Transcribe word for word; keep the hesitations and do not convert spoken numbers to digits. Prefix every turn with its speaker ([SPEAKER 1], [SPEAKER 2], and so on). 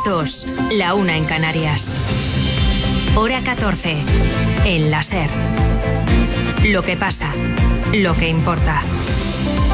[SPEAKER 1] dos, la una en Canarias. Hora catorce, en la SER. Lo que pasa, lo que importa.